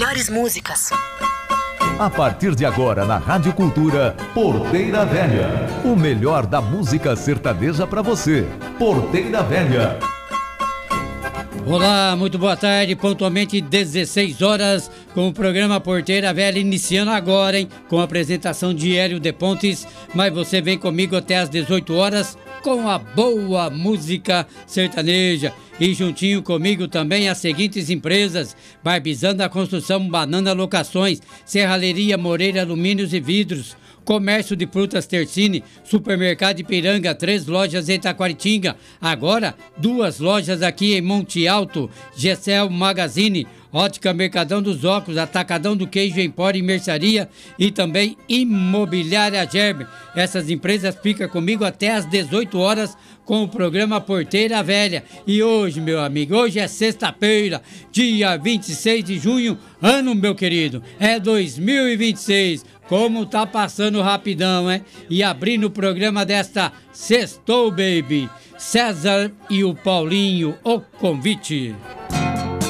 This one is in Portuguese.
melhores músicas. A partir de agora na Rádio Cultura, Porteira Velha. O melhor da música sertaneja para você. Porteira Velha. Olá, muito boa tarde, pontualmente 16 horas, com o programa Porteira Velha iniciando agora, hein? Com a apresentação de Hélio de Pontes, mas você vem comigo até às 18 horas com a boa música sertaneja. E juntinho comigo também as seguintes empresas: Barbizanda Construção, Banana Locações, Serralheria Moreira Alumínios e Vidros, Comércio de Frutas Tercine, Supermercado Ipiranga, 3 lojas em Itaquaritinga, agora 2 lojas aqui em Monte Alto, Gessel Magazine, Ótica Mercadão dos Óculos, Atacadão do Queijo Empório e Mercearia e também Imobiliária Gerber. Essas empresas ficam comigo até às 18 horas com o programa Porteira Velha. E hoje, meu amigo, hoje é sexta-feira, dia 26 de junho, ano, meu querido, é 2026. Como tá passando rapidão, hein? E abrindo o programa desta Sextou, baby, César e o Paulinho, o convite.